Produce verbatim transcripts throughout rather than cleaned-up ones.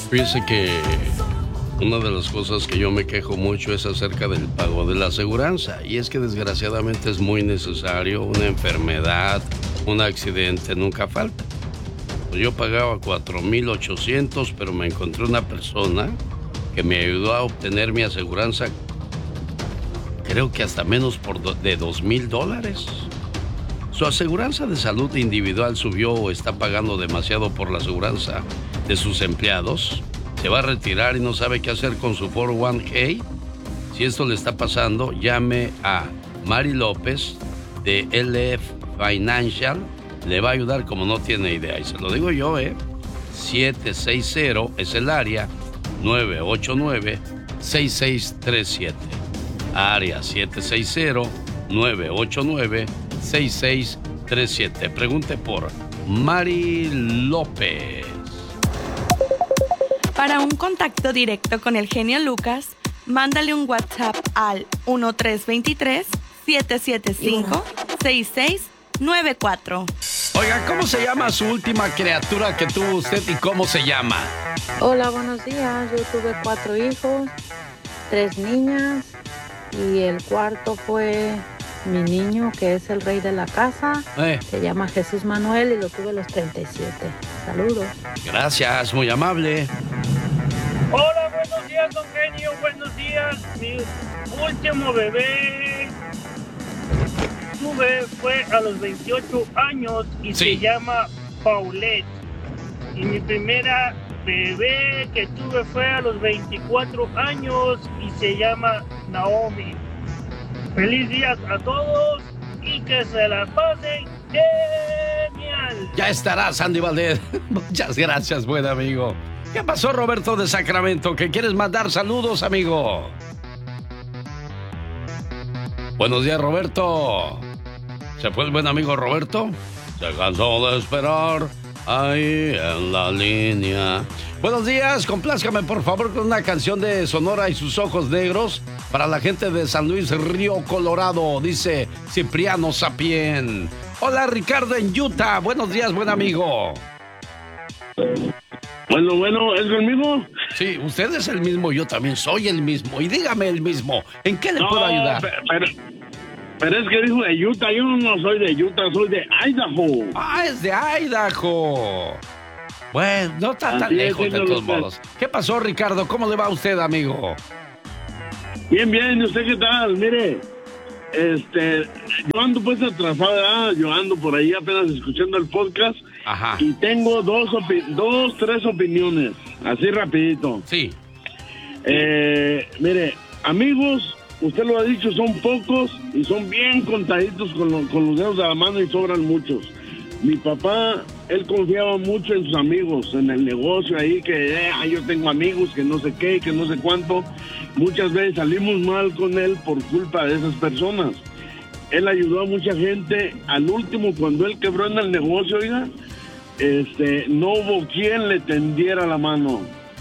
Fíjese que una de las cosas que yo me quejo mucho es acerca del pago de la aseguranza. Y es que desgraciadamente es muy necesario. Una enfermedad, un accidente nunca falta. Pues yo pagaba cuatro mil ochocientos, pero me encontré una persona que me ayudó a obtener mi aseguranza, creo que hasta menos por do, de dos mil dólares. Su aseguranza de salud individual subió o está pagando demasiado por la aseguranza de sus empleados. Se va a retirar y no sabe qué hacer con su cuatro uno k. Si esto le está pasando, llame a Mari López de L F Financial. Le va a ayudar como no tiene idea. Y se lo digo yo, ¿eh? siete seis cero es el área, nueve ocho nueve, seis seis tres siete. Área siete seis cero, nueve ocho nueve, seis seis tres siete. Pregunte por Mari López. Para un contacto directo con el genio Lucas, mándale un WhatsApp al uno tres dos tres, siete siete cinco, seis seis nueve cuatro. Oiga, ¿cómo se llama su última criatura que tuvo usted y cómo se llama? Hola, buenos días. Yo tuve cuatro hijos, tres niñas y el cuarto fue mi niño, que es el rey de la casa. Eh. Se llama Jesús Manuel y lo tuve a los treinta y siete. Saludos. Gracias, muy amable. Hola, buenos días, don Genio. Buenos días. Mi último bebé tuve fue a los veintiocho años y sí. Se llama Paulette. Y mi primera bebé que tuve fue a los veinticuatro años y se llama Naomi. Feliz días a todos y que se la pasen genial. Ya estará, Sandy Valdez. Muchas gracias, buen amigo. ¿Qué pasó, Roberto de Sacramento? ¿Que quieres mandar saludos, amigo? Buenos días, Roberto. ¿Se fue el buen amigo Roberto? Se cansó de esperar ahí en la línea. Buenos días, complázcame por favor con una canción de Sonora y sus ojos negros para la gente de San Luis Río Colorado, dice Cipriano Sapien. Hola, Ricardo en Utah. Buenos días, buen amigo. Bueno, bueno, ¿es conmigo? Sí, usted es el mismo, yo también soy el mismo. Y dígame el mismo, ¿en qué le no, puedo ayudar? Pero, pero es que dijo de Utah, yo no soy de Utah, soy de Idaho. Ah, es de Idaho. Bueno, no está tan lejos de todos modos. ¿Qué pasó, Ricardo? ¿Cómo le va a usted, amigo? Bien, bien, ¿y usted qué tal? Mire, este, yo ando pues atrasada, yo ando por ahí apenas escuchando el podcast. Ajá. Y tengo dos, opi- dos, tres opiniones, así rapidito. Sí. Eh, mire, amigos, usted lo ha dicho, son pocos y son bien contaditos con, lo, con los dedos de la mano y sobran muchos. Mi papá, él confiaba mucho en sus amigos, en el negocio ahí, que eh, yo tengo amigos, que no sé qué, que no sé cuánto. Muchas veces salimos mal con él por culpa de esas personas. Él ayudó a mucha gente. Al último, cuando él quebró en el negocio, oiga, este, no hubo quien le tendiera la mano.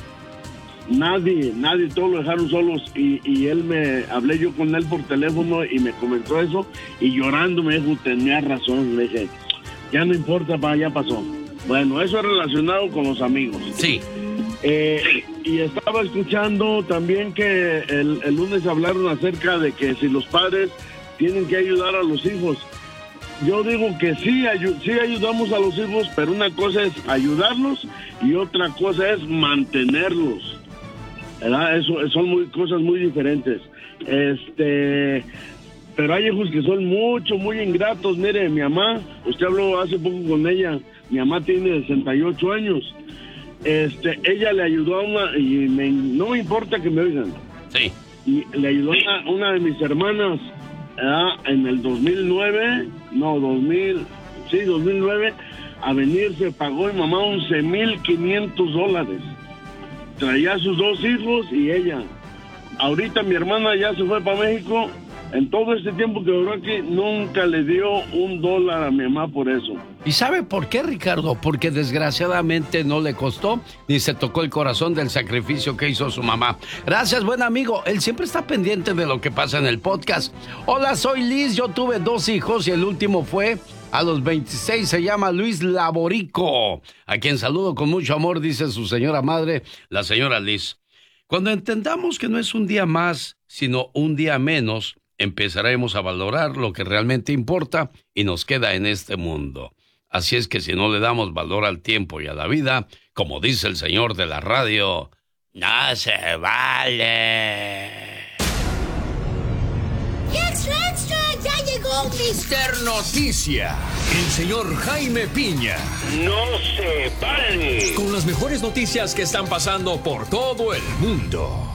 Nadie, nadie, todos lo dejaron solos. Y, y él me, hablé yo con él por teléfono y me comentó eso. Y llorando me dijo, tenía razón. Le dije, ya no importa, pa, ya pasó. Bueno, eso es relacionado con los amigos. Sí. Eh, y estaba escuchando también que el, el lunes hablaron acerca de que si los padres tienen que ayudar a los hijos. Yo digo que sí, ayu- sí ayudamos a los hijos, pero una cosa es ayudarlos y otra cosa es mantenerlos, ¿verdad? Eso son muy, cosas muy diferentes. Este, pero hay hijos que son mucho, muy ingratos. Mire, mi mamá, usted habló hace poco con ella, mi mamá tiene sesenta y ocho años. Este, ella le ayudó a una, y me, no me importa que me oigan. Sí. Y le ayudó a una, una de mis hermanas, ¿verdad? En el dos mil nueve, no, dos mil, sí, dos mil nueve, a venirse, pagó mi mamá once mil quinientos dólares. Traía a sus dos hijos y ella. Ahorita mi hermana ya se fue para México En todo este tiempo que duró aquí, nunca le dio un dólar a mi mamá por eso. ¿Y sabe por qué, Ricardo? Porque desgraciadamente no le costó ni se tocó el corazón del sacrificio que hizo su mamá. Gracias, buen amigo. Él siempre está pendiente de lo que pasa en el podcast. Hola, soy Liz. Yo tuve dos hijos y el último fue a los veintiséis. Se llama Luis Laborico, a quien saludo con mucho amor, dice su señora madre, la señora Liz. Cuando entendamos que no es un día más, sino un día menos, empezaremos a valorar lo que realmente importa y nos queda en este mundo. Así es que si no le damos valor al tiempo y a la vida, como dice el señor de la radio, no se vale. ¡Extra, extra! ¡Ya llegó mister Noticia! El señor Jaime Piña. ¡No se vale! Con las mejores noticias que están pasando por todo el mundo.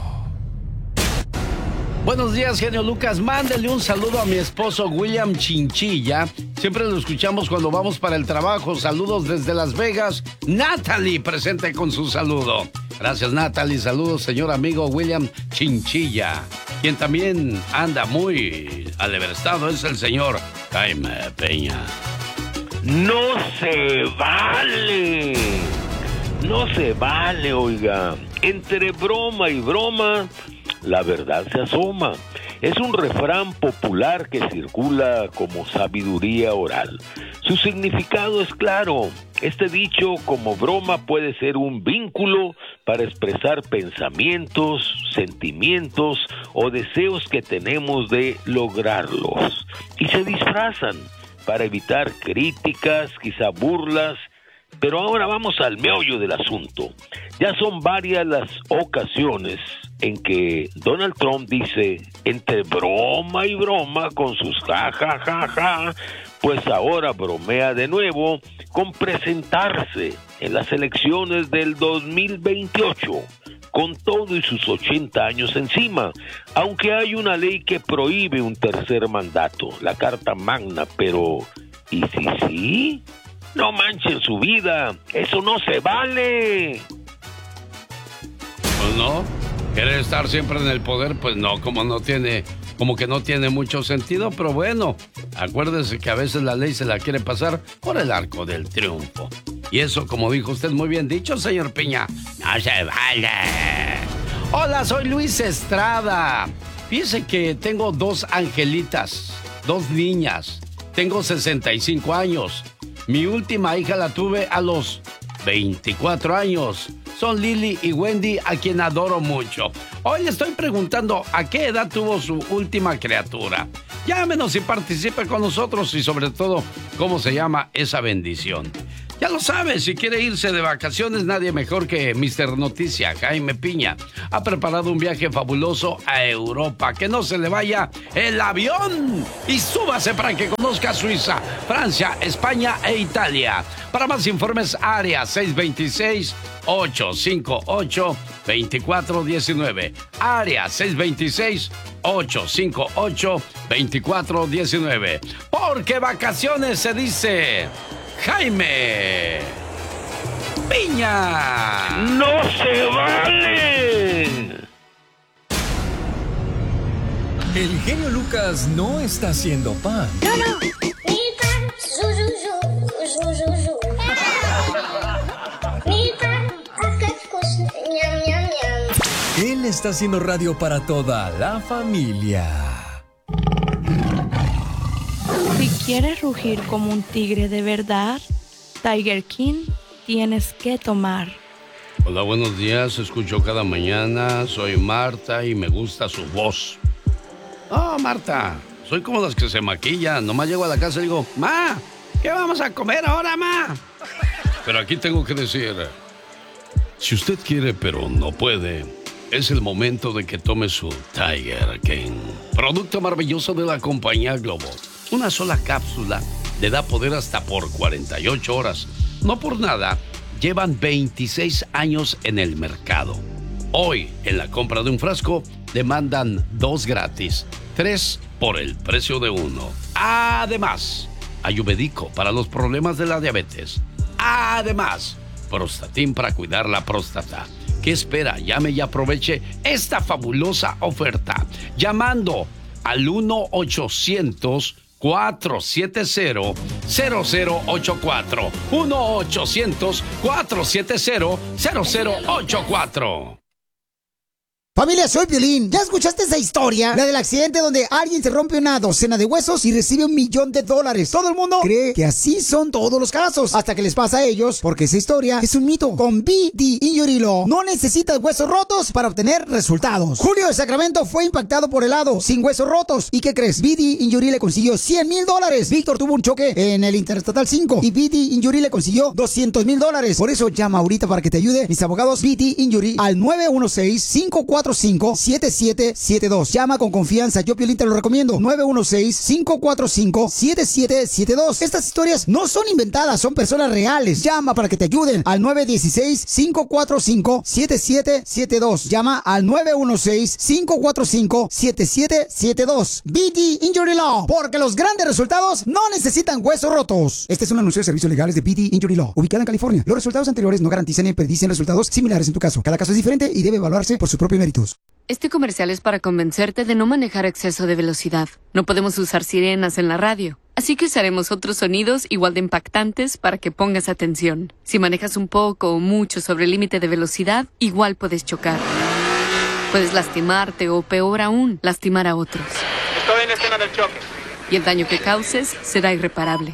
Buenos días, genio Lucas. Mándele un saludo a mi esposo William Chinchilla. Siempre lo escuchamos cuando vamos para el trabajo. Saludos desde Las Vegas. Natalie, presente con su saludo. Gracias, Natalie. Saludos, señor amigo William Chinchilla. Quien también anda muy alebrestado es el señor Jaime Peña. ¡No se vale! No se vale, oiga. Entre broma y broma, la verdad se asoma. Es un refrán popular que circula como sabiduría oral. Su significado es claro. Este dicho, como broma, puede ser un vínculo para expresar pensamientos, sentimientos o deseos que tenemos de lograrlos. Y se disfrazan para evitar críticas, quizá burlas. Pero ahora vamos al meollo del asunto. Ya son varias las ocasiones en que Donald Trump dice, entre broma y broma, con sus ja, ja, ja, ja, pues ahora bromea de nuevo con presentarse en las elecciones del dos mil veintiocho, con todo y sus ochenta años encima, aunque hay una ley que prohíbe un tercer mandato, la Carta Magna, pero ¿y si sí? No manchen su vida, eso no se vale. Pues no, querer estar siempre en el poder, pues no, como no tiene, como que no tiene mucho sentido, pero bueno, acuérdese que a veces la ley se la quiere pasar por el arco del triunfo. Y eso, como dijo usted muy bien dicho, señor Piña, no se vale. Hola, soy Luis Estrada. Fíjese que tengo dos angelitas, dos niñas, tengo sesenta y cinco años. Mi última hija la tuve a los veinticuatro años. Son Lily y Wendy, a quien adoro mucho. Hoy le estoy preguntando a qué edad tuvo su última criatura. Llámenos y participe con nosotros y sobre todo, cómo se llama esa bendición. Ya lo sabe, si quiere irse de vacaciones, nadie mejor que mister Noticia, Jaime Piña. Ha preparado un viaje fabuloso a Europa. Que no se le vaya el avión. Y súbase para que conozca Suiza, Francia, España e Italia. Para más informes, área seis dos seis, ocho cinco ocho, dos cuatro uno nueve. Área seis dos seis, ocho cinco ocho, dos cuatro uno nueve. Porque vacaciones se dice Jaime Piña. ¡No se vale! El genio Lucas no está haciendo pan. No, no. Mi pan, zu, zu, zu, zu, zu, zu. Mi pan, ñam, ñam, ñam. Él está haciendo radio para toda la familia. Si quieres rugir como un tigre de verdad, Tiger King tienes que tomar. Hola, buenos días. Escucho cada mañana. Soy Marta y me gusta su voz. Oh, Marta, soy como las que se maquillan. Nomás llego a la casa y digo, Ma, ¿qué vamos a comer ahora, Ma? Pero aquí tengo que decir, si usted quiere pero no puede, es el momento de que tome su Tiger King. Producto maravilloso de la compañía Globo. Una sola cápsula le da poder hasta por cuarenta y ocho horas. No por nada, llevan veintiséis años en el mercado. Hoy, en la compra de un frasco, le mandan dos gratis, tres por el precio de uno. Además, Ayurvédico para los problemas de la diabetes. Además, Prostatin para cuidar la próstata. ¿Qué espera? Llame y aproveche esta fabulosa oferta. Llamando al uno ochocientos cuatro siete cero cero cero ocho cuatro. uno ochocientos cuatro siete cero cero cero ocho cuatro. Familia, soy Piolín. ¿Ya escuchaste esa historia? La del accidente donde alguien se rompe una docena de huesos y recibe un millón de dólares. Todo el mundo cree que así son todos los casos, hasta que les pasa a ellos, porque esa historia es un mito. Con B D Injury Law no necesitas huesos rotos para obtener resultados. Julio de Sacramento fue impactado por helado, sin huesos rotos. ¿Y qué crees? B D Injury le consiguió cien mil dólares. Víctor tuvo un choque en el Interestatal cinco y B D Injury le consiguió doscientos mil dólares. Por eso llama ahorita para que te ayude mis abogados B D Injury al nueve uno seis, cinco cuatro cinco, siete siete siete dos. Llama con confianza, yo Piolín te lo recomiendo. nueve uno seis, cinco cuatro cinco, siete siete siete dos. Estas historias no son inventadas, son personas reales. Llama para que te ayuden al nueve uno seis, cinco cuatro cinco, siete siete siete dos. Llama al nueve uno seis, cinco cuatro cinco, siete siete siete dos. B D Injury Law, porque los grandes resultados no necesitan huesos rotos. Este es un anuncio de servicios legales de B D Injury Law, ubicada en California. Los resultados anteriores no garantizan ni predicen resultados similares en tu caso. Cada caso es diferente y debe evaluarse por sus propios méritos. Este comercial es para convencerte de no manejar a exceso de velocidad. No podemos usar sirenas en la radio, así que usaremos otros sonidos igual de impactantes para que pongas atención. Si manejas un poco o mucho sobre el límite de velocidad, igual puedes chocar. Puedes lastimarte o, peor aún, lastimar a otros. Estoy en la escena del choque. Y el daño que causes será irreparable.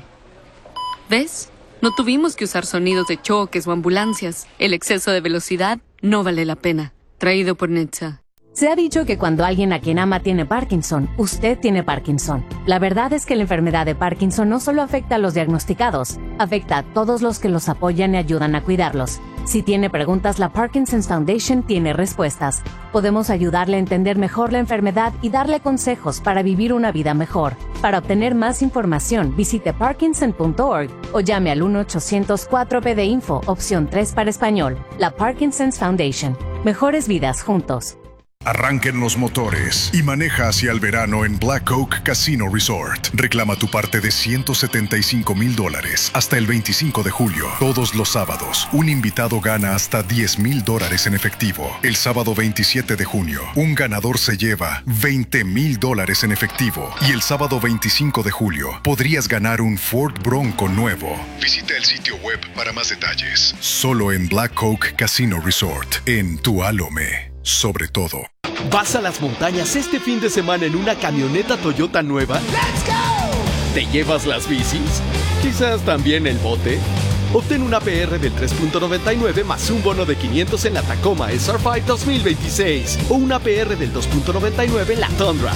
¿Ves? No tuvimos que usar sonidos de choques o ambulancias. El exceso de velocidad no vale la pena. Traído por Netza. Se ha dicho que cuando alguien a quien ama tiene Parkinson, usted tiene Parkinson. La verdad es que la enfermedad de Parkinson no solo afecta a los diagnosticados, afecta a todos los que los apoyan y ayudan a cuidarlos. Si tiene preguntas, la Parkinson's Foundation tiene respuestas. Podemos ayudarle a entender mejor la enfermedad y darle consejos para vivir una vida mejor. Para obtener más información, visite parkinson punto org o llame al uno ochocientos cuatro P de Info, opción tres para español. La Parkinson's Foundation. Mejores vidas juntos. Arranquen los motores y maneja hacia el verano en Black Oak Casino Resort. Reclama tu parte de ciento setenta y cinco mil dólares hasta el veinticinco de julio. Todos los sábados, un invitado gana hasta diez mil dólares en efectivo. El sábado veintisiete de junio, un ganador se lleva veinte mil dólares en efectivo. Y el sábado veinticinco de julio, podrías ganar un Ford Bronco nuevo. Visita el sitio web para más detalles. Solo en Black Oak Casino Resort, en Tualome. Sobre todo. ¿Vas a las montañas este fin de semana en una camioneta Toyota nueva? ¡Let's go! ¿Te llevas las bicis? ¿Quizás también el bote? Obtén una P R del tres punto noventa y nueve más un bono de quinientos en la Tacoma S R cinco dos mil veintiséis o una P R del dos punto noventa y nueve en la Tundra.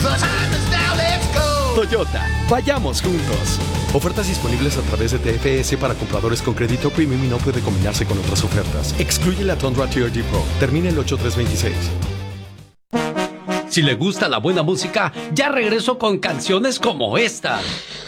Toyota, vayamos juntos. Ofertas disponibles a través de T F S para compradores con crédito premium y no puede combinarse con otras ofertas. Excluye la Tundra T R D Pro. Termina el ocho tres veintiséis. Si le gusta la buena música, ya regreso con canciones como esta.